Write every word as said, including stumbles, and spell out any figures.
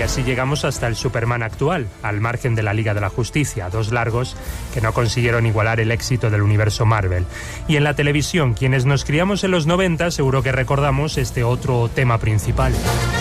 Y así llegamos hasta el Superman actual, al margen de la Liga de la Justicia, dos largos que no consiguieron igualar el éxito del universo Marvel. Y en la televisión, quienes nos criamos en los noventa, seguro que recordamos este otro tema principal.